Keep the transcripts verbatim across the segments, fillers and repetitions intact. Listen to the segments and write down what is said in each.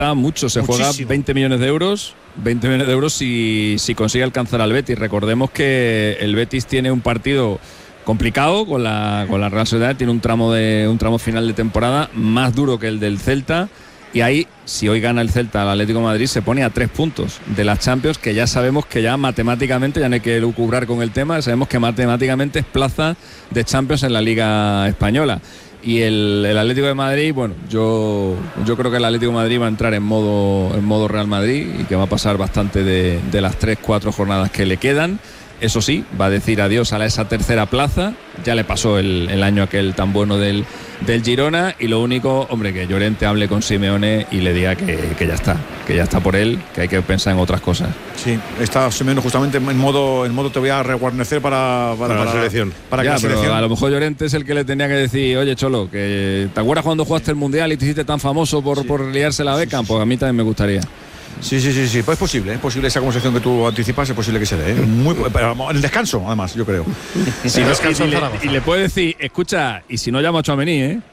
mucho, se Muchísimo. juega veinte millones de euros, veinte millones de euros si, si consigue alcanzar al Betis. Recordemos que el Betis tiene un partido complicado con la, con la Real Sociedad, tiene un tramo de un tramo final de temporada más duro que el del Celta, y ahí, si hoy gana el Celta al Atlético de Madrid, se pone a tres puntos de las Champions, que ya sabemos que ya matemáticamente, ya no hay que lucubrar con el tema, sabemos que matemáticamente es plaza de Champions en la Liga Española. Y el, el Atlético de Madrid, bueno, yo, yo creo que el Atlético de Madrid va a entrar en modo, en modo Real Madrid y que va a pasar bastante de, de las tres, cuatro jornadas que le quedan. Eso sí, va a decir adiós a esa tercera plaza. Ya le pasó el, el año aquel tan bueno del, del Girona. Y lo único, hombre, que Llorente hable con Simeone y le diga que, que ya está, que ya está por él, que hay que pensar en otras cosas. Sí, está Simeone justamente en modo, en modo te voy a reguarnecer para, para, para la para selección. Para que ya, la pero selección. a lo mejor Llorente es el que le tenía que decir, oye, Cholo, que ¿te acuerdas cuando jugaste el Mundial y te hiciste tan famoso por, sí. por liarse la beca? Sí, sí, sí. Pues a mí también me gustaría. Sí, sí, sí, sí, pues es posible, es posible esa conversación que tú anticipas, es posible que se dé, ¿eh? Muy, pero el descanso, además, yo creo. Sí, descanso y, y, le, y le puede decir, escucha, y si no llamo a Tchouaméni, ¿eh?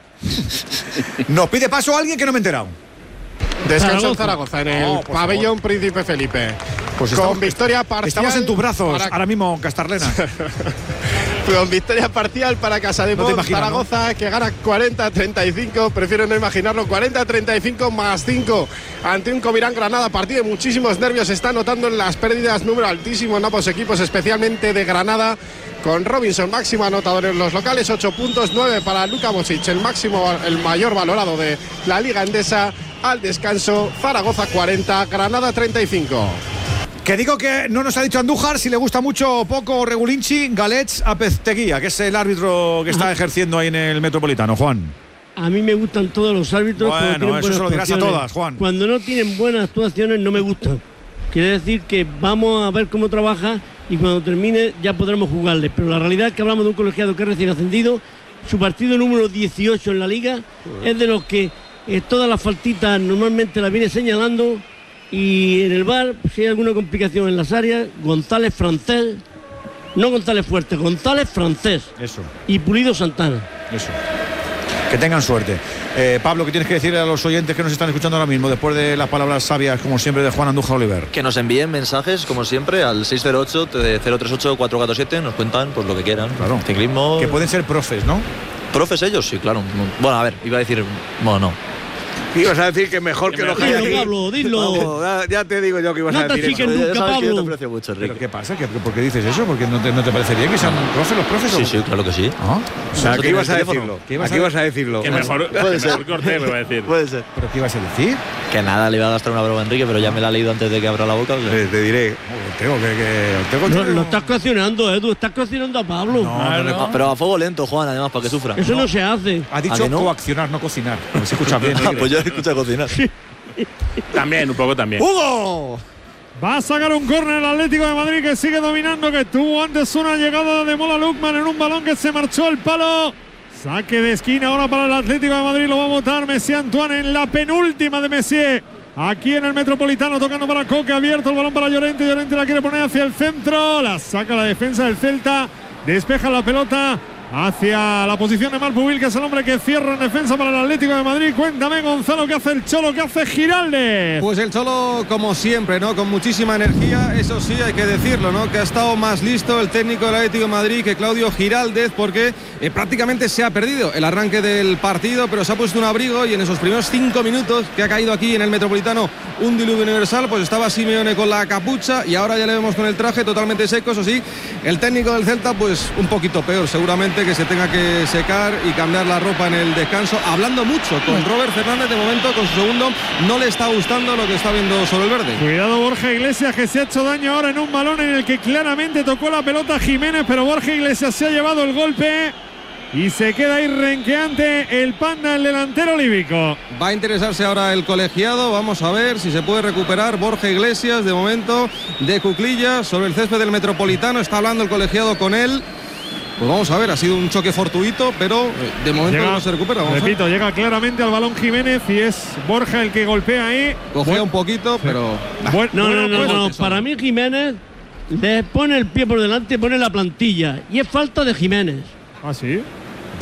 Nos pide paso a alguien que no me he enterado. Descanso en Zaragoza, en el oh, pabellón favor. Príncipe Felipe. Pues con estamos, victoria parcial. Estamos en tus brazos para... ahora mismo, Castarlena. Con victoria parcial para Casa de Pons, no Zaragoza, ¿no? Que gana cuarenta a treinta y cinco. Prefiero no imaginarlo. cuarenta a treinta y cinco más cinco ante un Comirán Granada. Partido de muchísimos nervios. Se está notando en las pérdidas, número altísimo en ambos equipos, especialmente de Granada. Con Robinson máximo anotador en los locales, ocho puntos, nueve para Luka Bosic, el máximo, el mayor valorado de la Liga Endesa. Al descanso, Zaragoza cuarenta, Granada treinta y cinco. Que digo que no nos ha dicho Andújar si le gusta mucho o poco Regulinchi, Galets Apezteguía, que es el árbitro que está ejerciendo ahí en el Metropolitano, Juan. A mí me gustan todos los árbitros. Bueno, eso se lo dirás a todas, Juan. Cuando no tienen buenas actuaciones no me gustan. Quiere decir que vamos a ver cómo trabaja y cuando termine ya podremos jugarle. Pero la realidad es que hablamos de un colegiado que es recién ascendido. Su partido número dieciocho en la Liga es de los que eh, todas las faltitas normalmente las viene señalando. Y en el V A R, si hay alguna complicación en las áreas, González Francés, no González Fuerte, González Francés. Eso. Y Pulido Santana. Eso. Que tengan suerte. Eh, Pablo, ¿qué tienes que decirle a los oyentes que nos están escuchando ahora mismo, después de las palabras sabias, como siempre, de Juan Andújar Oliver? Que nos envíen mensajes, como siempre, al seis cero ocho, cero tres ocho, cuatro cuatro siete, nos cuentan pues lo que quieran. Claro. Ciclismo. Que pueden ser profes, ¿no? ¿Profes ellos? Sí, claro. Bueno, a ver, iba a decir... Bueno, no. Ibas a decir que mejor que, que no Dilo, dilo, Pablo, dilo. Vamos, ya, ya te digo yo que ibas no a decir eso. eso. Nunca, Pablo. Que yo te aprecio mucho, Enrique. ¿Pero qué pasa? ¿Qué, ¿Por qué dices eso? ¿Porque no te, no te parece bien que sean profes los profes? Sí, o... sí, claro que sí. ¿Ah? O sea, ¿qué ibas a decirlo? ¿Qué ibas a, ibas a decirlo? Que mejor, puede ser. mejor corte me va a decir. Puede ser. ¿Pero qué ibas a decir? Que nada, le iba a gastar una broma a Enrique, pero ya me la ha leído antes de que abra la boca. O sea. Te, te diré. Tengo que... que tengo, no, tengo... Lo estás coaccionando, Edu. Estás coaccionando a Pablo. No, no, no. No, pero a fuego lento, Juan, además, para que sufra. Eso no, no se hace. Ha dicho no? coaccionar, no cocinar. No se escucha bien. Ah, pues yo escucho cocinar. También, un poco también. ¡Hugo! Va a sacar un córner el Atlético de Madrid, que sigue dominando, que tuvo antes una llegada de Mola Lukman en un balón que se marchó al palo. Saque de esquina ahora para el Atlético de Madrid, lo va a botar Messier Antoine en la penúltima de Messier. Aquí en el Metropolitano, tocando para Coque, abierto el balón para Llorente. Llorente la quiere poner hacia el centro, la saca la defensa del Celta, despeja la pelota hacia la posición de Malpubil, que es el hombre que cierra en defensa para el Atlético de Madrid. Cuéntame, Gonzalo, ¿qué hace el Cholo? ¿Qué hace Giraldez? Pues el Cholo, como siempre, ¿no? Con muchísima energía, eso sí, hay que decirlo, ¿no? Que ha estado más listo el técnico del Atlético de Madrid que Claudio Giraldez, porque eh, prácticamente se ha perdido el arranque del partido, pero se ha puesto un abrigo y en esos primeros cinco minutos que ha caído aquí en el Metropolitano un diluvio universal, pues estaba Simeone con la capucha y ahora ya le vemos con el traje totalmente seco. Eso sí, el técnico del Celta, pues un poquito peor, seguramente, que se tenga que secar y cambiar la ropa en el descanso, hablando mucho con Robert Fernández. De momento, con su segundo, no le está gustando lo que está viendo sobre el verde. Cuidado Borja Iglesias, que se ha hecho daño ahora en un balón en el que claramente tocó la pelota Jiménez, pero Borja Iglesias se ha llevado el golpe y se queda ahí renqueante el Panda, el delantero olívico. Va a interesarse ahora el colegiado, vamos a ver si se puede recuperar Borja Iglesias, de momento, de cuclillas sobre el césped del Metropolitano. Está hablando el colegiado con él. Pues vamos a ver, ha sido un choque fortuito, pero de momento llega, no se recupera. Vamos repito, llega claramente al balón Jiménez y es Borja el que golpea ahí. Cogea bueno, un poquito, pero... Bueno, no, no, no, no, no. Para mí Jiménez le pone el pie por delante y pone la plantilla. Y es falta de Jiménez. ¿Ah, sí?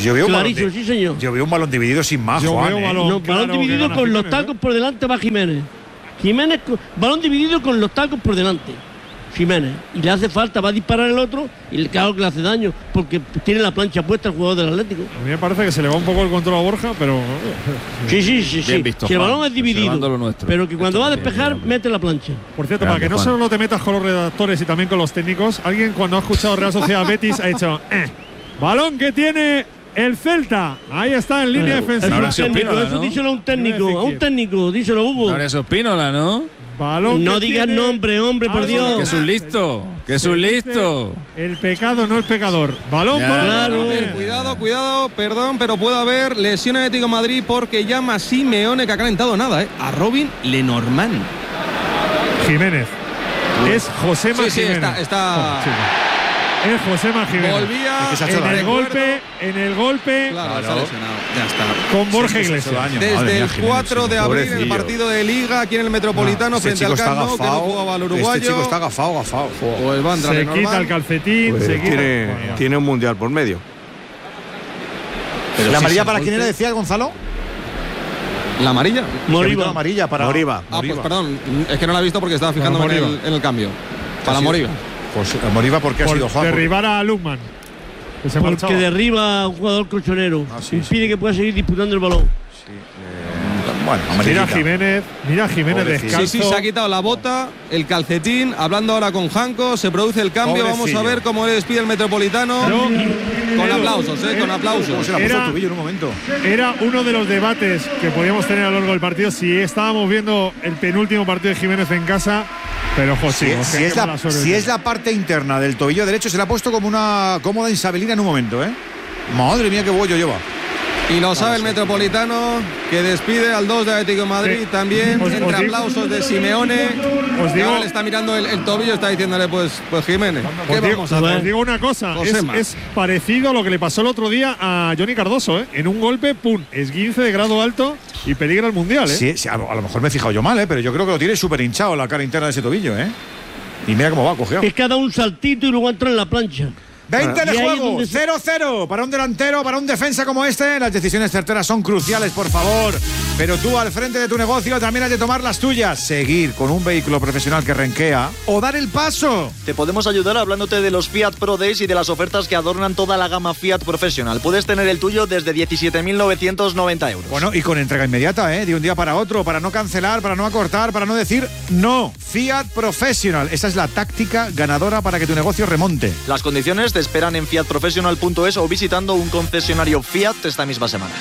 Yo veo, un balón, Clarísimo, sí, señor. yo veo un balón dividido sin más, Yo Juan. veo ¿eh? balón. No, balón claro, dividido que con gana los Jiménez, tacos ¿eh? por delante va Jiménez. Jiménez, con- balón dividido con los tacos por delante. Jiménez. Y le hace falta, va a disparar el otro y claro que le hace daño porque tiene la plancha puesta el jugador del Atlético. A mí me parece que se le va un poco el control a Borja, pero. Sí, sí, sí. sí. Bien visto, Si el Juan, balón es dividido, observando lo nuestro. pero que cuando Esto va a bien, despejar, bien, bien. mete la plancha. Por cierto, Grande, para que no Juan. solo te metas con los redactores y también con los técnicos, alguien cuando ha escuchado Real Sociedad Betis ha dicho, eh, balón que tiene el Celta. Ahí está en línea Eso defensiva. Ahora es sí un técnico, Espínola, eso ¿no? díselo a un técnico, Iba a decir a un quién. técnico, díselo, Hugo. Ahora es Espínola, ¿no? Balón No que digas tiene nombre, hombre, por algo Dios. Que es un listo, que es un listo. El pecado no es pecador. Balón Ya, para claro. A ver, cuidado, cuidado, perdón, pero puede haber lesión en Atlético de Madrid porque llama a Simeone, que ha calentado nada, ¿eh? A Robin Lenormand. Jiménez. Es José Sí, sí, Jiménez. está. está... Oh, sí. Es José Jiménez. Volvía Es que se ha hecho En daño. el golpe, en el golpe Claro, Claro. está lesionado. Ya está. con Borja Sí, que se ha Iglesias. hecho daño. Madre Desde mía, el Jiménez, cuatro de sí, abril, el pobrecillo. partido de Liga aquí en el Metropolitano Este frente chico al está Camp Nou, que no agafado. jugaba el uruguayo. Este chico está agafado, agafado. Pues va a entrar Se Lenormand. quita el calcetín, Pues se quita. tiene, Bueno, tiene un mundial por medio. Pero ¿La si amarilla ese para quién golpe- era, decía Gonzalo? ¿La amarilla? Moriba. La amarilla para Moriba. Ah, pues perdón, es que no la he visto porque estaba fijándome en el, Moriba. en el cambio. Para Sí. Moriba. Pues Moriba, ¿por qué ha por sido Juan? derribar a Lukman. Que se Porque marchaba. derriba a un jugador colchonero. Ah, sí, impide sí. que pueda seguir disputando el balón. Sí, eh, bueno, Mira amarillita. Jiménez, mira Jiménez Pobrecito. descalzo. Sí, sí, se ha quitado la bota, el calcetín, hablando ahora con Janco, se produce el cambio, vamos a Pobrecillo. ver cómo le despide el Metropolitano. Pero- con Edu, aplausos, eh, con Edu, aplausos. ¿Cómo se la puso Era- el tobillo en un momento? Era uno de los debates que podíamos tener a lo largo del partido si estábamos viendo el penúltimo partido de Jiménez en casa. Pero, Si, José, si es la, si es la parte interna del tobillo derecho, se le ha puesto como una cómoda insabelina en un momento, ¿eh? Madre mía, qué bollo lleva. Y lo sabe el Metropolitano, que despide al dos de Atlético de Madrid Sí. también, Os- os entre digo- aplausos de Simeone. Os Y digo- ahora le está mirando el, el tobillo, está diciéndole, pues, pues Jiménez, ¿qué Os digo, vamos a hacer? os digo una cosa, es, Josema. es parecido a lo que le pasó el otro día a Johnny Cardoso, ¿eh? En un golpe, pum, esguince de grado alto y peligra el Mundial, ¿eh? Sí, sí, a, lo, a lo mejor me he fijado yo mal, ¿eh? Pero yo creo que lo tiene súper hinchado la cara interna de ese tobillo, ¿eh? Y mira cómo va, cogido. Es que ha dado un saltito y luego entra en la plancha. veinte Y de ahí es juego, donde se- cero cero para un delantero, para un defensa como este. Las decisiones certeras son cruciales, por favor. Pero tú al frente de tu negocio también has de tomar las tuyas. Seguir con un vehículo profesional que renquea o dar el paso. Te podemos ayudar hablándote de los Fiat Pro Days y de las ofertas que adornan toda la gama Fiat Professional. Puedes tener el tuyo desde diecisiete mil novecientos noventa euros. Bueno, y con entrega inmediata, ¿eh? De un día para otro, para no cancelar, para no acortar, para no decir no. Fiat Professional. Esa es la táctica ganadora para que tu negocio remonte. Las condiciones te esperan en fiat professional punto es o visitando un concesionario Fiat esta misma semana.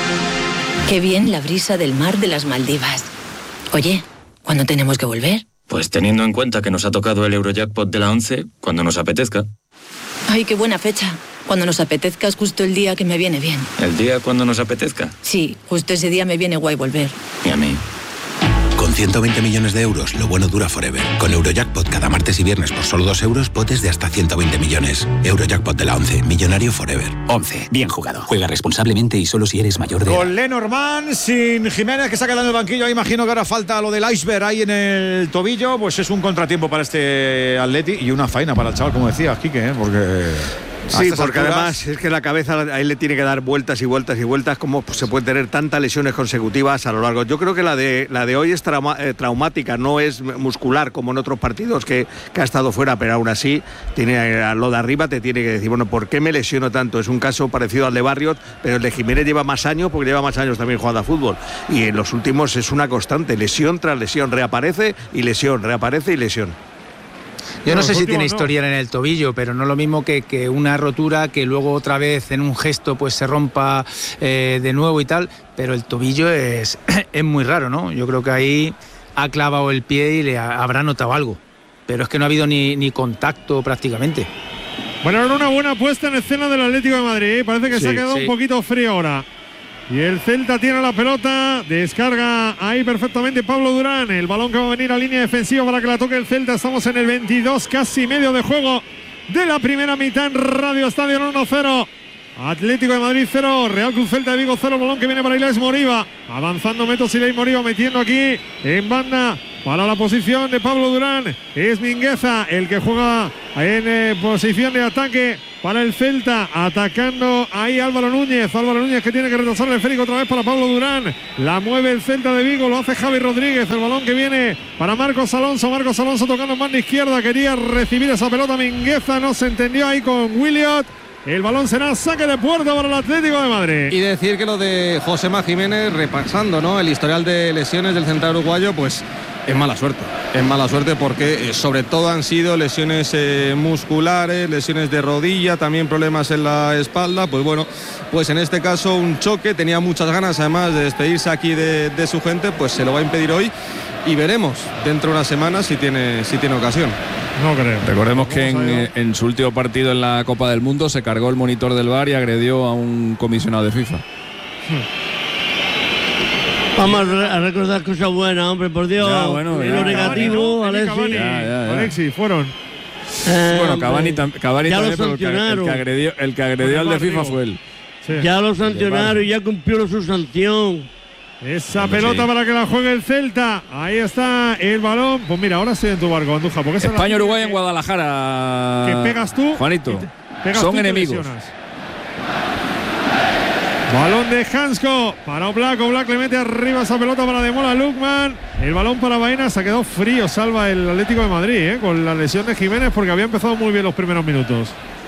Qué bien la brisa del mar de las Maldivas. Oye, ¿cuándo tenemos que volver? Pues teniendo en cuenta que nos ha tocado el Eurojackpot de la once, cuando nos apetezca. Ay, qué buena fecha. Cuando nos apetezca es justo el día que me viene bien. El día cuando nos apetezca. Sí, justo ese día me viene guay volver. Y a mí. Con ciento veinte millones de euros, lo bueno dura forever. Con Eurojackpot cada martes y viernes por solo dos euros, potes de hasta ciento veinte millones. Eurojackpot de la once, millonario forever. once. Bien jugado. Juega responsablemente y solo si eres mayor de edad. Con Lenormand, sin Jiménez, que está quedando en el banquillo. Imagino que ahora falta lo del iceberg ahí en el tobillo. Pues es un contratiempo para este Atleti y una faena para el chaval, como decías, Quique, ¿eh? Porque... a Sí, estas porque alturas- además es que la cabeza a él le tiene que dar vueltas y vueltas y vueltas. Como se pueden tener tantas lesiones consecutivas a lo largo? Yo creo que la de la de hoy es trauma, eh, traumática, no es muscular como en otros partidos que, que ha estado fuera, pero aún así tiene a lo de arriba te tiene que decir, bueno, ¿por qué me lesiono tanto? Es un caso parecido al de Barrios, pero el de Jiménez lleva más años porque lleva más años también jugando a fútbol. Y en los últimos es una constante, lesión tras lesión, reaparece y lesión, reaparece y lesión. Yo no, No, sé los si tiene últimos no. historial en el tobillo, pero no lo mismo que, que una rotura que luego otra vez en un gesto pues se rompa eh, de nuevo y tal, pero el tobillo es, es muy raro, ¿no? Yo creo que ahí ha clavado el pie y le ha- habrá notado algo, pero es que no ha habido ni, ni contacto prácticamente. Bueno, era una buena puesta en escena del Atlético de Madrid. ¿eh? Parece que se ha Sí, quedado sí. un poquito frío ahora. Y el Celta tiene la pelota, descarga ahí perfectamente Pablo Durán. El balón que va a venir a línea defensiva para que la toque el Celta. Estamos en el veintidós, casi medio de juego de la primera mitad en Radio Estadio uno cero. Atlético de Madrid cero, Real Cruz Celta de Vigo cero. Balón que viene para Ilais Moriba. Avanzando Meto Silei Moriba, metiendo aquí en banda para la posición de Pablo Durán. Es Mingueza el que juega en eh, posición de ataque para el Celta, atacando ahí Álvaro Núñez. Álvaro Núñez que tiene que retrasar el esférico otra vez para Pablo Durán. La mueve el Celta de Vigo, lo hace Javi Rodríguez. El balón que viene para Marcos Alonso. Marcos Alonso tocando en banda izquierda. Quería recibir esa pelota Mingueza, no se entendió ahí con Williot. El balón será saque de puerta para el Atlético de Madrid. Y decir que lo de Josema Jiménez, repasando, ¿no?, el historial de lesiones del central uruguayo, pues es mala suerte. Es mala suerte porque eh, sobre todo han sido lesiones eh, musculares, lesiones de rodilla, también problemas en la espalda. Pues bueno, pues en este caso un choque, tenía muchas ganas además de despedirse aquí de, de su gente, pues se lo va a impedir hoy y veremos dentro de una semana si tiene, si tiene ocasión. No creo. Recordemos que en, en su último partido en la Copa del Mundo se cargó el monitor del V A R y agredió a un comisionado de FIFA. Hmm. Vamos a recordar cosas buenas, hombre, por Dios. Ya, bueno, y ya. lo negativo, Cavani, Alexis. Cavani. Ya, ya, ya. Alexis, fueron. Eh, bueno, Cavani, tam Cavani ya también, lo pero el que, el que agredió, el que agredió al de FIFA fue él. Sí. Ya lo sancionaron y ya cumplió su sanción. Esa pelota sí. Para que la juegue el Celta. Ahí está el balón. Pues mira, ahora estoy en tu barco, Andújar. España-Uruguay en Guadalajara. Que pegas tú. Juanito. Son enemigos. Balón de Hansko para Oblak. Oblak le mete arriba esa pelota para Demola Lookman. El balón para Baena. Se ha quedado frío. Salva el Atlético de Madrid, ¿eh? Con la lesión de Jiménez, porque había empezado muy bien los primeros minutos.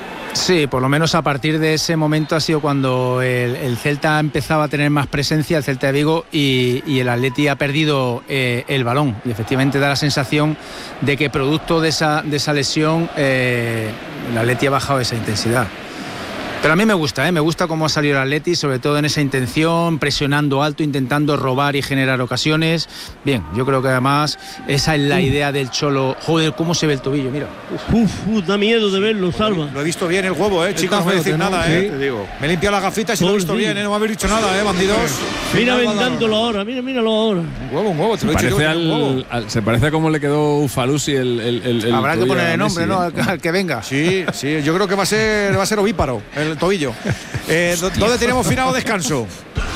Sí, por lo menos a partir de ese momento ha sido cuando el, el Celta empezaba a tener más presencia, el Celta de Vigo, y, y el Atleti ha perdido eh, el balón. Y efectivamente da la sensación de que producto de esa, de esa lesión eh, el Atleti ha bajado esa intensidad. Pero a mí me gusta, ¿eh? me gusta cómo ha salido el Atleti, sobre todo en esa intención, presionando alto, intentando robar y generar ocasiones. Bien, yo creo que además esa es la idea del Cholo. Joder, cómo se ve el tobillo, mira. Uf, uf, da miedo de verlo, Salva. Lo he visto bien el huevo, eh, chicos, no voy a decir nada, eh. Te digo. Me he limpiado las gafitas y lo he visto bien, eh. No me habéis dicho nada, eh, bandidos. Mira vendándolo ahora, mira, míralo ahora. Un huevo, un huevo, te lo he dicho. Parece al, al, se parece a cómo le quedó Ufalusi el, el, el, el Habrá que poner el nombre, ¿no? Al, al que venga. Sí, sí, yo creo que va a ser, va a ser ovíparo el tobillo. Eh, ¿Dónde tenemos final o descanso?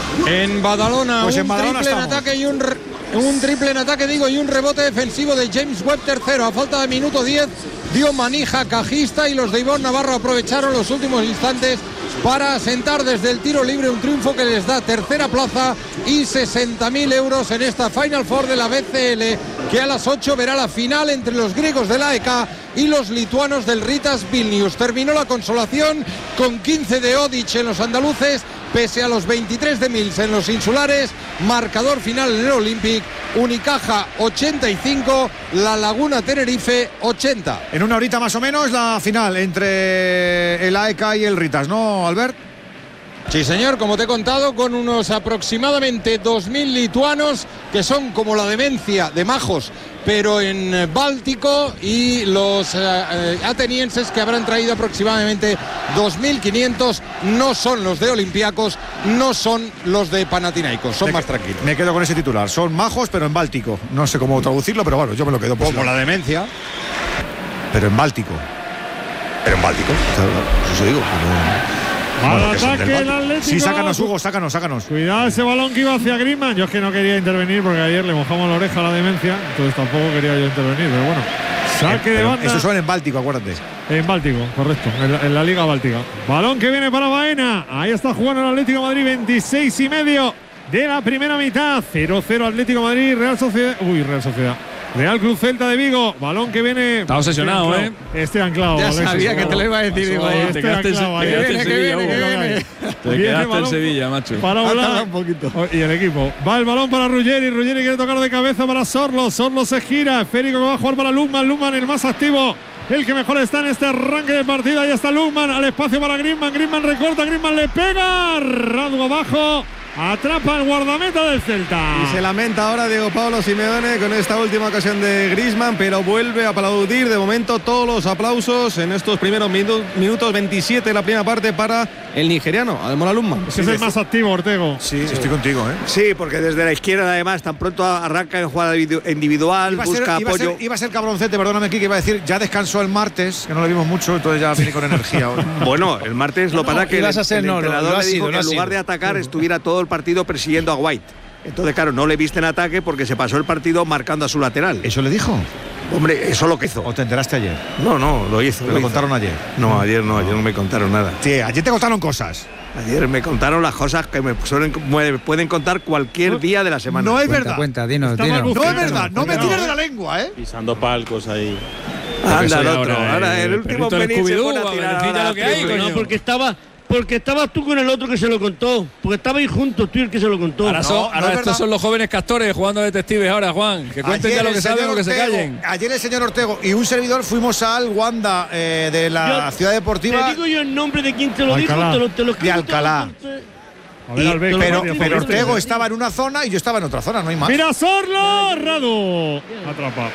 En Badalona, pues un en Badalona triple estamos. en ataque y un, un triple en ataque, digo, y un rebote defensivo de James Webb tercero. A falta de minuto diez dio manija cajista y los de Ivonne Navarro aprovecharon los últimos instantes para asentar desde el tiro libre un triunfo que les da tercera plaza y sesenta mil euros en esta Final Four de la B C L, que a las ocho verá la final entre los griegos del A E K y los lituanos del Ritas Vilnius. Terminó la consolación con quince de Odic en los andaluces, pese a los veintitrés de Mills en los insulares. Marcador final en el Olympic: Unicaja ochenta y cinco, La Laguna Tenerife ochenta. En una horita más o menos la final entre el A E K y el Ritas, ¿no, Albert? Sí, señor, como te he contado, con unos aproximadamente dos mil lituanos que son como la demencia de majos, pero en Báltico, y los eh, atenienses, que habrán traído aproximadamente dos mil quinientos, no son los de Olympiacos, no son los de Panathinaikos, son me más tranquilos. Me quedo con ese titular, son majos pero en Báltico, no sé cómo traducirlo, pero bueno, yo me lo quedo. Como la demencia. Pero en Báltico. Pero en Báltico, eso digo. Al Bueno, ataque el Atlético. Sí, sácanos, Hugo, sácanos, sácanos. Cuidado ese balón que iba hacia Griezmann. Yo es que no quería intervenir porque ayer le mojamos la oreja a la demencia, entonces tampoco quería yo intervenir, pero bueno. Saque de banda. Eso son en Báltico, acuérdate. En Báltico, correcto, en la, en la Liga Báltica. Balón que viene para Baena. Ahí está jugando el Atlético de Madrid, veintiséis y medio de la primera mitad. cero cero Atlético de Madrid, Real Sociedad. Uy, Real Sociedad. Real Cruz Celta de Vigo, balón que viene. Está obsesionado, ¿eh? Este anclado. Ya Alexis, sabía que te lo iba a decir. Digo, te quedaste en Sevilla. Te quedaste en Sevilla, macho. Para volar un poquito. Y el equipo. Va el balón para Ruggeri. Ruggeri quiere tocar de cabeza para Sorlo. Sorlo se gira. Esférico que va a jugar para Lukman. Lukman el más activo, el que mejor está en este arranque de partida. Ahí está Lukman. Al espacio para Griezmann. Griezmann recorta. Griezmann le pega. Radu abajo. Atrapa el guardameta del Celta. Y se lamenta ahora Diego Pablo Simeone con esta última ocasión de Griezmann, pero vuelve a aplaudir de momento todos los aplausos en estos primeros minu minutos veintisiete de la primera parte para el nigeriano, Ademola Lookman. Ese es el más activo, Ortego. Sí, sí, estoy contigo, ¿eh? Sí, porque desde la izquierda además tan pronto arranca en jugada individual, iba busca ser, iba apoyo. A ser, iba a ser cabroncete, perdóname aquí, que iba a decir, ya descansó el martes, que no lo vimos mucho, entonces ya viene con energía hoy. Bueno, el martes lo no, para no, que el, a ser, el no, entrenador no, no le dijo sido, que no en lugar sido. de atacar estuviera todo el partido persiguiendo a White. Entonces, claro, no le viste en ataque porque se pasó el partido marcando a su lateral. ¿Eso le dijo? Hombre, eso lo que hizo. ¿O te enteraste ayer? No, no, lo hizo. ¿Te lo, lo contaron ayer? No, ayer no, ayer no me contaron nada. Sí, ayer te contaron cosas. Ayer me contaron las cosas que me suelen, me pueden contar cualquier no, día de la semana. No es cuenta, verdad. Cuenta, dinos, dinos. No es verdad, no me tires de la lengua, ¿eh? Pisando palcos ahí. Anda, el otro. Ahora, ahora el, el último venir se pone a tirar ahora lo que hay, no, porque estaba... Porque estabas tú con el otro que se lo contó. Porque estabais juntos tú y el que se lo contó. Ahora, son, no, ahora no estos verdad. son los jóvenes castores jugando detectives ahora, Juan. Que cuenten ayer ya lo que saben o que se callen. Ayer el señor Ortego y un servidor fuimos al Wanda eh, de la yo, Ciudad Deportiva. Te digo yo el nombre de quien te lo Alcalá. dijo. Te lo, te lo de Alcalá. Ver, y, Albeck, pero Mario, pero Mario, Ortego estaba en una zona y yo estaba en otra zona, no hay más. ¡Mira, Sorlo! Radu. Atrapa.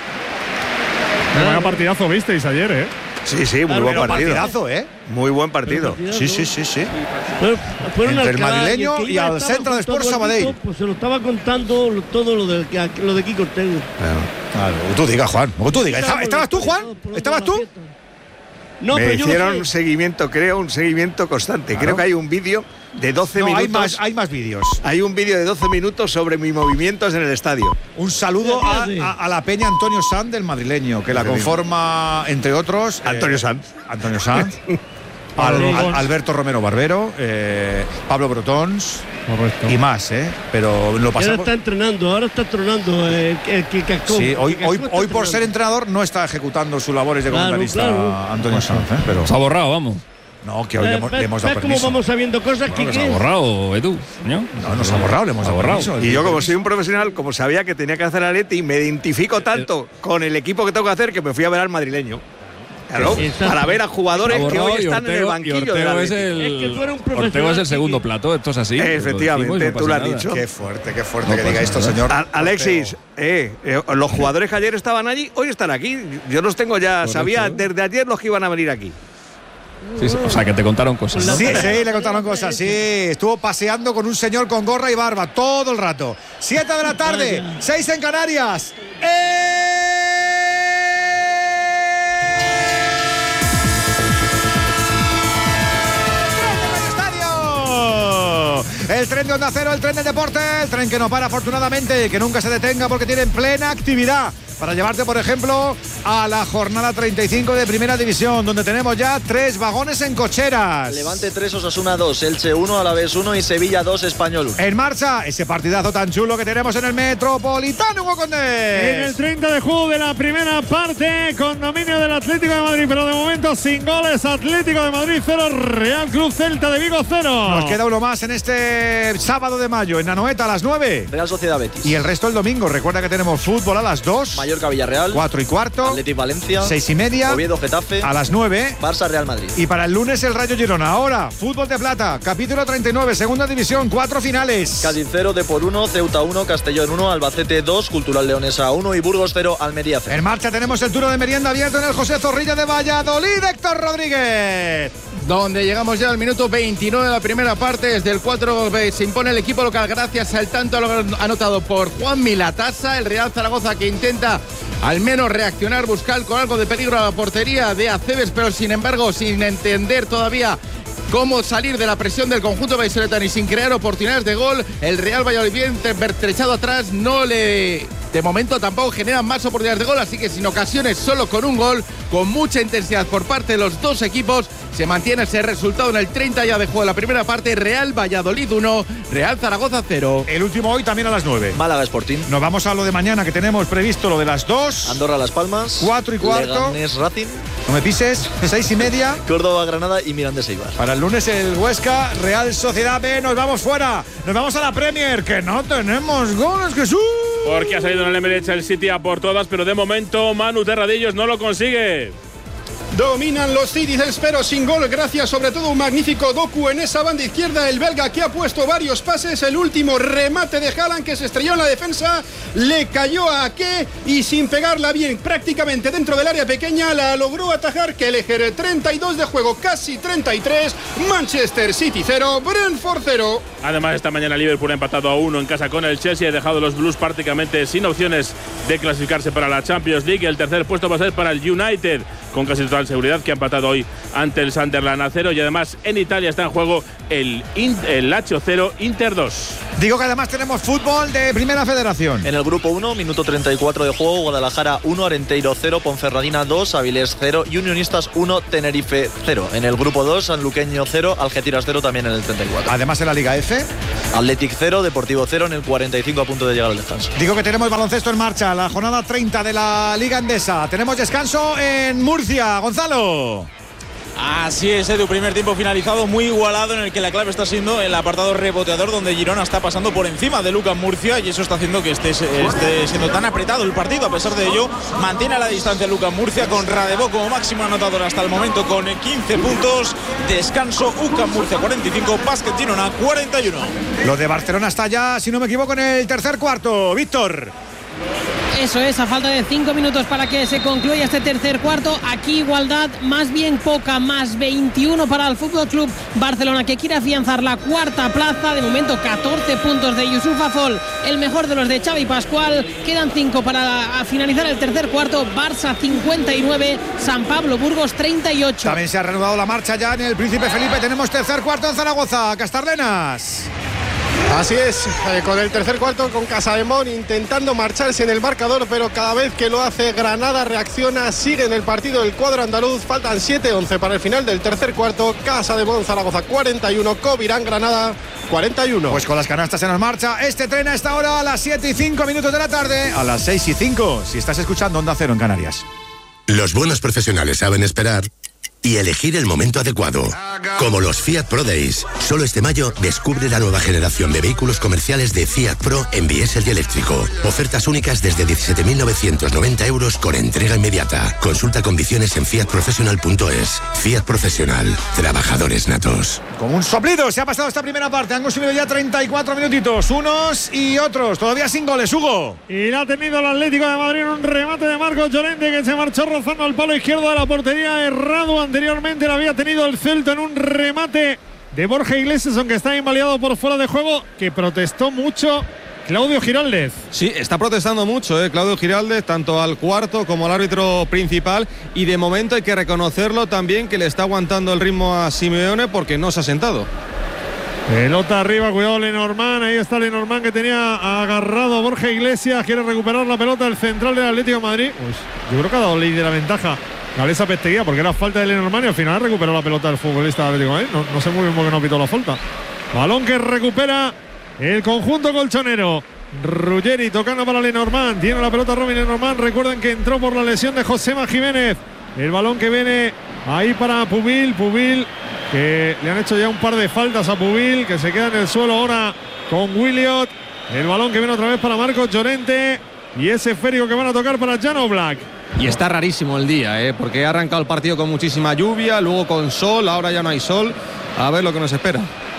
Vaya partidazo visteis ayer, ¿eh? Sí, sí, muy buen partido. partidazo, ¿eh? Muy buen partido. Sí, sí, sí, sí. Pero, Entre el madrileño y, y al centro de Sport Sabadell. Pues se lo estaba contando todo lo de, lo de Kiko Ortego. Claro, lo que tú digas, Juan. Lo que tú digas. ¿Estabas, ¿estabas tú, Juan? ¿Estabas tú? No, me pero yo hicieron no sé. un seguimiento, creo, un seguimiento constante. Claro. Creo que hay un vídeo de doce no, minutos. Hay más, hay más vídeos. Hay un vídeo de doce minutos sobre mis movimientos en el estadio. Un saludo a, a, a la peña Antonio Sanz del madrileño, que la conforma, entre otros. Antonio eh, Sanz. Antonio Sanz. Al, al, Alberto Romero Barbero, eh, Pablo Brotons. Correcto. Y más, ¿eh? Pero lo pasamos. Ahora está entrenando, ahora está entrenando el que cascó. Sí, hoy, hoy, hoy por ser entrenador no está ejecutando sus labores de claro, comentarista claro. Antonio Sanz, ¿eh? Pero se ha borrado, vamos. No, que hoy le, le hemos dado permiso. ¿Cómo vamos sabiendo cosas no, que, que se ha borrado, Edu? ¿No? No, no se ha borrado, le hemos dado borrado. permiso. Y yo, como soy un profesional, como sabía que tenía que hacer Atleti, me identifico tanto con el equipo que tengo que hacer que me fui a ver al madrileño. Claro, para ver a jugadores que hoy están Ortego, en el banquillo Ortego de es el, es que tú eres un Ortego es el segundo plato, esto es así. Efectivamente, no tú lo has nada. dicho. Qué fuerte, qué fuerte no que diga esto, señor. A Alexis, eh, eh, los jugadores que ayer estaban allí, hoy están aquí. Yo los tengo ya, correcto. Sabía desde ayer los que iban a venir aquí. Sí, sí, o sea, que te contaron cosas, ¿no? Sí, sí, le contaron cosas, sí. Estuvo paseando con un señor con gorra y barba todo el rato. Siete de la tarde, seis en Canarias. ¡Eh! El tren de Onda Cero, el tren del deporte, el tren que no para afortunadamente, que nunca se detenga porque tiene plena actividad para llevarte, por ejemplo, a la jornada treinta y cinco de Primera División, donde tenemos ya tres vagones en cocheras. Levante tres, Osasuna dos, Elche uno, Alavés uno y Sevilla dos, Español uno. En marcha, ese partidazo tan chulo que tenemos en el Metropolitano, Hugo Condés. En el treinta de juego de la primera parte, con dominio del Atlético de Madrid, pero de momento sin goles. Atlético de Madrid cero, Real Club Celta de Vigo cero. Nos queda uno más en este sábado de mayo, en Anoeta a las nueve. Real Sociedad Betis. Y el resto el domingo. Recuerda que tenemos fútbol a las dos. Mallorca Villarreal. cuatro y cuarto. Atlético Valencia. seis y media. Oviedo Getafe. A las nueve. Barça Real Madrid. Y para el lunes el Rayo Girona. Ahora, fútbol de plata, capítulo treinta y nueve, segunda división, cuatro finales. Cádiz cero, Depor uno, Ceuta uno, Castellón uno, Albacete dos, Cultural Leonesa uno y Burgos cero, Almería cero. En marcha tenemos el turno de merienda abierto en el José Zorrilla de Valladolid, Héctor Rodríguez. Donde llegamos ya al minuto veintinueve de la primera parte. Desde el cuatro se impone el equipo local gracias al tanto anotado por Juan Milatasa. El Real Zaragoza que intenta al menos reaccionar, buscar con algo de peligro a la portería de Aceves, pero sin embargo sin entender todavía cómo salir de la presión del conjunto vallisoletano y sin crear oportunidades de gol. El Real Valladolid bien pertrechado atrás, no le... De momento tampoco generan más oportunidades de gol, así que sin ocasiones, solo con un gol, con mucha intensidad por parte de los dos equipos, se mantiene ese resultado en el treinta ya de juego de la primera parte. Real Valladolid uno, Real Zaragoza cero. El último hoy también a las nueve. Málaga Sporting. Nos vamos a lo de mañana, que tenemos previsto lo de las dos. Andorra Las Palmas. Cuatro y cuarto. Leganés Racing. No me pises. Seis y media. Córdoba Granada y Mirandés Eibar. Para el lunes el Huesca, Real Sociedad B. Nos vamos fuera. Nos vamos a la Premier, que no tenemos goles, Jesús. Porque ha salido en el Emirates el City a por todas, pero de momento Manu Terradillos no lo consigue. Dominan los Citizens pero sin gol, gracias sobre todo a un magnífico Doku en esa banda izquierda, el belga que ha puesto varios pases. El último remate de Haaland que se estrelló en la defensa, le cayó a Ake y sin pegarla bien prácticamente dentro del área pequeña la logró atajar Kelleher. Treinta y dos de juego, casi treinta y tres. Manchester City cero, Brentford cero. Además esta mañana Liverpool ha empatado a uno en casa con el Chelsea, ha dejado a los Blues prácticamente sin opciones de clasificarse para la Champions League. El tercer puesto va a ser para el United con casi total seguridad, que ha empatado hoy ante el Sunderland a cero. Y además en Italia está en juego el, el Lazio cero, Inter dos. Digo que además tenemos fútbol de Primera Federación. En el grupo uno, minuto treinta y cuatro de juego, Guadalajara uno, Arenteiro cero, Ponferradina dos, Avilés cero y Unionistas uno, Tenerife cero. En el grupo dos, Sanluqueño cero, Algeciras cero también en el treinta y cuatro. Además en la Liga F, Athletic cero, Deportivo cero en el cuarenta y cinco, a punto de llegar al descanso. Digo que tenemos baloncesto en marcha, la jornada treinta de la Liga Endesa. Tenemos descanso en Murcia. Gonzalo. Así es, Edu, primer tiempo finalizado muy igualado, en el que la clave está siendo el apartado reboteador, donde Girona está pasando por encima de Lucas Murcia, y eso está haciendo que esté, esté siendo tan apretado el partido. A pesar de ello, mantiene a la distancia Lucas Murcia, con Radebó como máximo anotador hasta el momento con quince puntos. Descanso, U C A M Murcia cuarenta y cinco, Básquet Girona cuarenta y uno. Lo de Barcelona está ya, si no me equivoco, en el tercer cuarto. Víctor. Eso es, a falta de cinco minutos para que se concluya este tercer cuarto. Aquí igualdad más bien poca, más veintiuno para el Fútbol Club Barcelona, que quiere afianzar la cuarta plaza. De momento catorce puntos de Yusufa Fall, el mejor de los de Xavi Pascual. Quedan cinco para finalizar el tercer cuarto. Barça cincuenta y nueve, San Pablo Burgos treinta y ocho. También se ha reanudado la marcha ya en el Príncipe Felipe. Tenemos tercer cuarto en Zaragoza. Castarlenas. Así es, eh, con el tercer cuarto, con Casademón intentando marcharse en el marcador, pero cada vez que lo hace Granada reacciona, sigue en el partido el cuadro andaluz. Faltan siete once para el final del tercer cuarto. Casademón Zaragoza cuarenta y uno, Covirán Granada cuarenta y uno. Pues con las canastas en marcha, este tren a esta hora a las siete y cinco minutos de la tarde, a las seis y cinco, si estás escuchando Onda Cero en Canarias. Los buenos profesionales saben esperar y elegir el momento adecuado. Como los Fiat Pro Days. Solo este mayo descubre la nueva generación de vehículos comerciales de Fiat Pro en diésel y eléctrico. Ofertas únicas desde diecisiete mil novecientos noventa euros con entrega inmediata. Consulta condiciones en fiat professional punto es. Fiat Profesional. Trabajadores natos. Con un soplido se ha pasado esta primera parte. Han consumido ya treinta y cuatro minutitos. Unos y otros. Todavía sin goles, Hugo. Y la ha tenido el Atlético de Madrid en un remate de Marcos Llorente, que se marchó rozando al palo izquierdo de la portería. Errado. Anteriormente lo había tenido el Celta en un remate de Borja Iglesias, aunque está invalidado por fuera de juego, que protestó mucho Claudio Giraldez. Sí, está protestando mucho, ¿eh? Claudio Giraldez, tanto al cuarto como al árbitro principal, y de momento hay que reconocerlo también, que le está aguantando el ritmo a Simeone, porque no se ha sentado. Pelota arriba, cuidado Lenormand, ahí está Lenormand, que tenía agarrado a Borja Iglesias, quiere recuperar la pelota del central del Atlético de Madrid. Pues yo creo que ha dado ley de la ventaja Galeza Pesteguía, porque era falta de Lenormand y al final recuperó la pelota del futbolista del Atlético de Madrid. No, no sé muy bien por qué no pitó la falta. Balón que recupera el conjunto colchonero. Ruggeri tocando para Lenormand, tiene la pelota Robin Lenormand. Recuerden que entró por la lesión de Josema Jiménez. El balón que viene ahí para Pubil, Pubil, que le han hecho ya un par de faltas a Pubil, que se queda en el suelo ahora con Williot. El balón que viene otra vez para Marcos Llorente, y ese esférico que van a tocar para Jan Oblak. Y está rarísimo el día, ¿eh? Porque ha arrancado el partido con muchísima lluvia, luego con sol, ahora ya no hay sol. A ver lo que nos espera.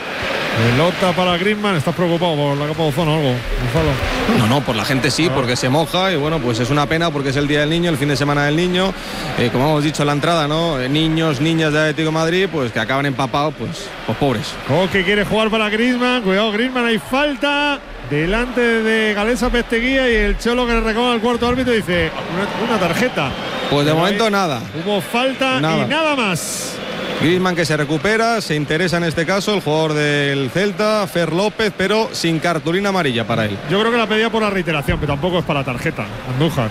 Pelota para Griezmann. ¿Estás preocupado por la capa de ozono o algo, Gonzalo? No, no, por la gente sí, porque se moja, y bueno, pues es una pena porque es el día del niño, el fin de semana del niño. Eh, como hemos dicho en la entrada, ¿no? Eh, niños, niñas de Atlético de Madrid, pues que acaban empapados, pues, pues pobres. Coque quiere jugar para Griezmann. Cuidado, Griezmann, hay falta delante de Galeza Pesteguía, y el Cholo, que le reclama al cuarto árbitro, dice una, una tarjeta. Pues de Pero momento nada. Hubo falta nada. Y nada más. Griezmann, que se recupera, se interesa en este caso el jugador del Celta, Fer López, pero sin cartulina amarilla para él. Yo creo que la pedía por la reiteración, pero tampoco es para tarjeta. Andújar.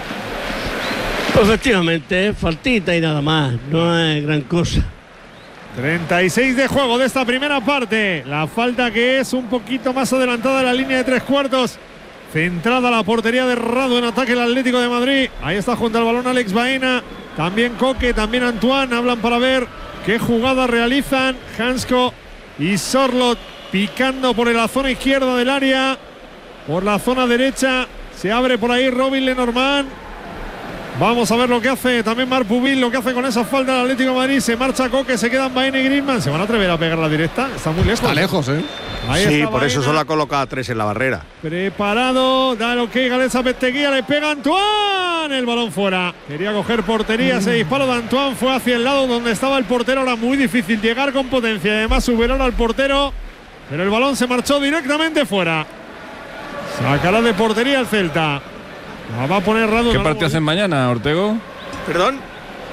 Efectivamente, faltita y nada más, no es gran cosa. treinta y seis de juego de esta primera parte. La falta, que es un poquito más adelantada de la línea de tres cuartos. Centrada la portería de Rado, en ataque el Atlético de Madrid. Ahí está junto al balón Alex Baena. También Coque, también Antoine. Hablan para ver qué jugada realizan. Hansko y Sorlot picando por la zona izquierda del área. Por la zona derecha se abre por ahí Robin Lenormand. Vamos a ver lo que hace también Marc Pubil, lo que hace con esa falta del Atlético de Madrid. Se marcha Coque, se quedan Baena y Griezmann. ¿Se van a atrever a pegar la directa? Está muy lejos. Está lejos, ¿eh? Ahí sí, por Baena. Eso solo ha colocado a tres en la barrera. Preparado, da lo que Galeza Pesteguía, le pega Antoine. El balón fuera. Quería coger portería, ese disparo de Antoine fue hacia el lado donde estaba el portero. Era muy difícil llegar con potencia, además superar al portero, pero el balón se marchó directamente fuera. Sacará de portería el Celta. La va a poner Rado. ¿Qué partido hacen mañana, Ortego? ¿Perdón?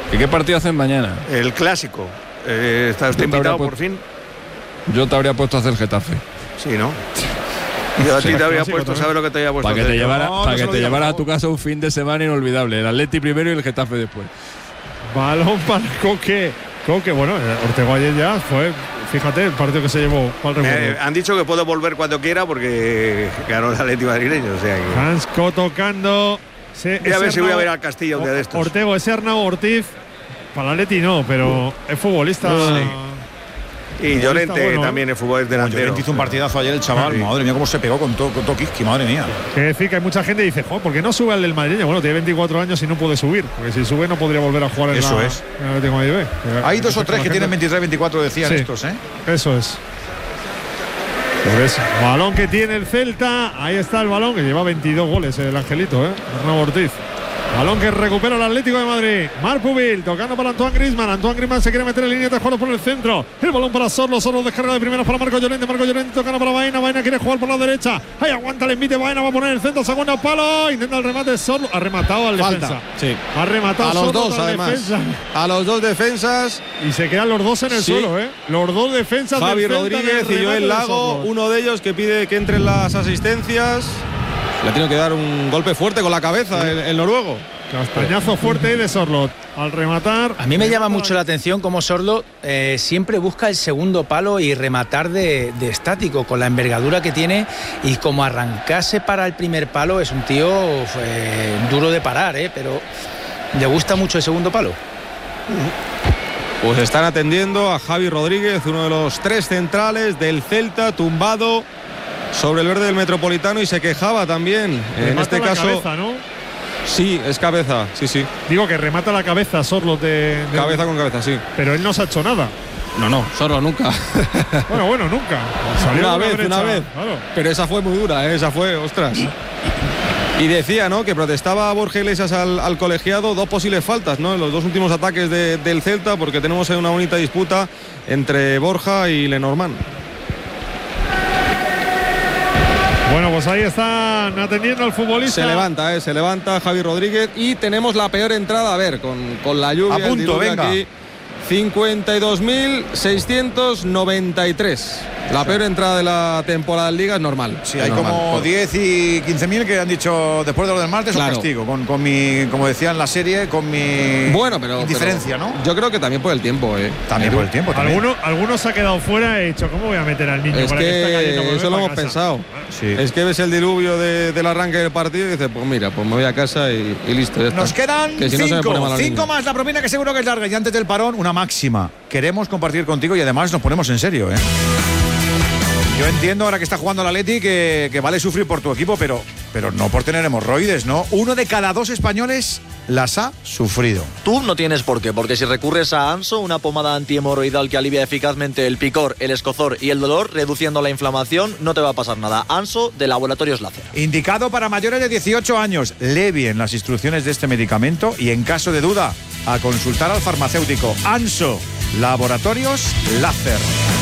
¿Y qué partido hacen mañana? El clásico. Eh, ¿Está usted invitado por fin? Yo te habría puesto a hacer Getafe. Sí, ¿no? Yo a ti te habría puesto, ¿sabes lo que te había puesto? Para que te llevara, no, para no que te llevara a tu casa un fin de semana inolvidable. El Atleti primero y el Getafe después. Balón para Coque. Coque, bueno, Ortego ayer ya fue, fíjate, el partido que se llevó. Eh, han dicho que puedo volver cuando quiera porque ganó el Atleti madrileño. O sea que... Hansco tocando. Se, voy a ver si voy a ver al Castilla un día de estos. Ortego, ese Arnau Ortiz, para el Atleti no, pero es futbolista. Sí. Y Llorente bueno, también es fútbol delantero. Llorente hizo un partidazo ayer el chaval, sí. Madre mía, cómo se pegó con Tokiski, madre mía. Que decir que hay mucha gente que dice, joder, ¿por qué no sube al del madrileño? Bueno, tiene veinticuatro años y no puede subir, porque si sube no podría volver a jugar en Eso la, es. En el Atlético de Madrid. Hay dos o tres que tienen veintitrés, veinticuatro, decían sí, estos, ¿eh? Eso es. Pues balón que tiene el Celta, ahí está el balón, que lleva veintidós goles el Angelito, ¿eh? Arnau Ortiz. Balón que recupera el Atlético de Madrid. Marc Pubil tocando para Antoine Griezmann. Antoine Griezmann se quiere meter en línea de juego por el centro. El balón para Sorlo. Sorlo descarga de primeras para Marco Llorente. Marco Llorente tocando para Baena. Baena quiere jugar por la derecha. Ahí aguanta el envite. Baena va a poner el centro. Segundo palo. Intenta el remate. Sorlo. Ha rematado al Falta. defensa. Sí. Ha rematado a los Sorlo dos, además. Defensa. A los dos defensas. Y se quedan los dos en el sí. suelo, ¿eh? Los dos defensas. Javi del Rodríguez y Joel Lago. Uno de ellos que pide que entren las asistencias. Le tiene que dar un golpe fuerte con la cabeza sí. el, el noruego. Castañazo fuerte de Sorlo al rematar. A mí me llama mucho la atención cómo Sorlo eh, siempre busca el segundo palo y rematar de, de estático, con la envergadura que tiene, y como arrancarse para el primer palo es un tío eh, duro de parar, eh, pero le gusta mucho el segundo palo. Pues están atendiendo a Javi Rodríguez, uno de los tres centrales del Celta, tumbado sobre el verde del Metropolitano, y se quejaba también. Le en este caso, cabeza, ¿no? Sí, es cabeza, sí, sí. Digo que remata la cabeza Sorlo de, de... Cabeza con cabeza, sí. Pero él no se ha hecho nada. No, no, Sorlo nunca. Bueno, bueno, nunca. Salió una una vez, brecha, una vez. Claro. Pero esa fue muy dura, ¿eh? Esa fue, ostras. Y decía, ¿no?, que protestaba Borja Iglesias al, al colegiado dos posibles faltas, ¿no?, en los dos últimos ataques de, del Celta, porque tenemos una bonita disputa entre Borja y Lenormand. Bueno, pues ahí están atendiendo al futbolista. Se levanta, eh, se levanta Javi Rodríguez, y tenemos la peor entrada, a ver, con, con la lluvia. A punto, venga. Aquí, cincuenta y dos mil seiscientos noventa y tres. La peor entrada de la temporada en Liga es normal. Sí, es hay normal. como diez y quince mil que han dicho después de lo del martes, claro, un castigo, con, con mi, como decía en la serie, con mi bueno, pero, indiferencia, pero ¿no? Yo creo que también por el tiempo, ¿eh? También por el tiempo, también. Algunos, algunos se ha quedado fuera y he dicho, ¿cómo voy a meter al niño? Es para que, que esté cayendo, eso lo hemos casa? pensado. Sí. Es que ves el diluvio de, del arranque del partido y dices, pues mira, pues me voy a casa y, y listo. Ya está. Nos quedan que si cinco, no se me pone mal cinco más la propina, que seguro que es larga. Y antes del parón, una máxima. Queremos compartir contigo y además nos ponemos en serio, ¿eh? Yo entiendo ahora que está jugando el Atleti que, que vale sufrir por tu equipo, pero, pero no por tener hemorroides, ¿no? Uno de cada dos españoles las ha sufrido. Tú no tienes por qué, porque si recurres a Anso, una pomada antihemorroidal que alivia eficazmente el picor, el escozor y el dolor, reduciendo la inflamación, no te va a pasar nada. Anso, de Laboratorios Láser. Indicado para mayores de dieciocho años. Lee bien las instrucciones de este medicamento y, en caso de duda, a consultar al farmacéutico. Anso, Laboratorios Láser.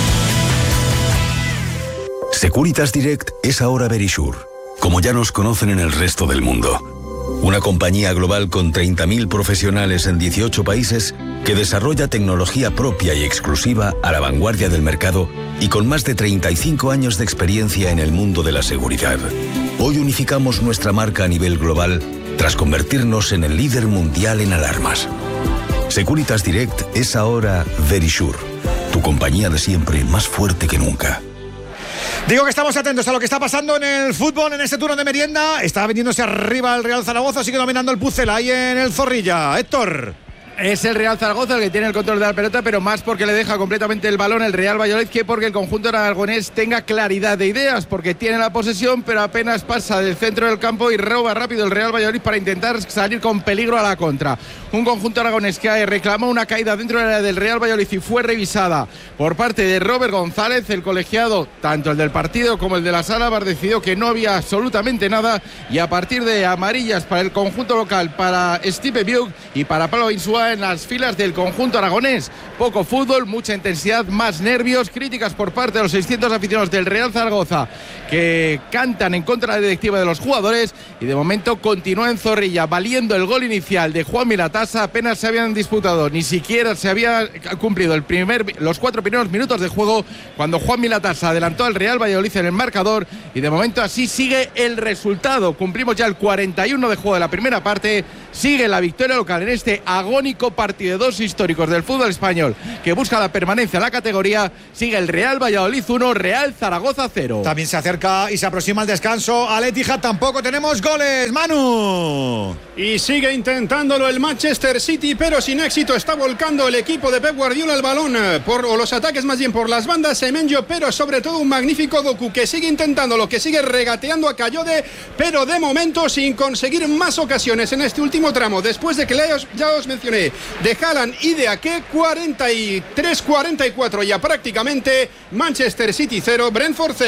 Securitas Direct es ahora Verisure, como ya nos conocen en el resto del mundo. Una compañía global con treinta mil profesionales en dieciocho países que desarrolla tecnología propia y exclusiva a la vanguardia del mercado y con más de treinta y cinco años de experiencia en el mundo de la seguridad. Hoy unificamos nuestra marca a nivel global tras convertirnos en el líder mundial en alarmas. Securitas Direct es ahora Verisure, tu compañía de siempre más fuerte que nunca. Digo que estamos atentos a lo que está pasando en el fútbol en este turno de merienda. Está veniéndose arriba el Real Zaragoza, sigue dominando el Pucela ahí en el Zorrilla. Héctor. Es el Real Zaragoza el que tiene el control de la pelota, pero más porque le deja completamente el balón el Real Valladolid que porque el conjunto aragonés tenga claridad de ideas, porque tiene la posesión, pero apenas pasa del centro del campo y roba rápido el Real Valladolid para intentar salir con peligro a la contra. Un conjunto aragonés que reclamó una caída dentro de la del Real Valladolid y fue revisada por parte de Robert González, el colegiado, tanto el del partido como el de la sala, ha decidido que no había absolutamente nada, y a partir de amarillas para el conjunto local, para Stipe Biuk y para Pablo Insua, observa en las filas del conjunto aragonés. Poco fútbol, mucha intensidad, más nervios, críticas por parte de los seiscientos aficionados del Real Zaragoza que cantan en contra de la directiva de los jugadores, y de momento continúa en Zorrilla valiendo el gol inicial de Juan Milatasa. Apenas se habían disputado, ni siquiera se había cumplido el primer, los cuatro primeros minutos de juego cuando Juan Milatasa adelantó al Real Valladolid en el marcador, y de momento así sigue el resultado. Cumplimos ya el cuarenta y uno de juego de la primera parte. Sigue la victoria local en este agónico partido de dos históricos del fútbol español que busca la permanencia en la categoría. Sigue el Real Valladolid uno, Real Zaragoza cero. También se acerca y se aproxima el descanso al Etihad. Tampoco tenemos goles, Manu. Y sigue intentándolo el Manchester City, pero sin éxito. Está volcando el equipo de Pep Guardiola el balón, por, o los ataques más bien por las bandas. Semenyo, pero sobre todo un magnífico Doku que sigue intentándolo, que sigue regateando a Kayode, pero de momento sin conseguir más ocasiones en este último tramo, después de que ya os mencioné de Haaland y de Ake. Cuarenta y tres cuarenta y cuatro ya prácticamente. Manchester City cero, Brentford cero.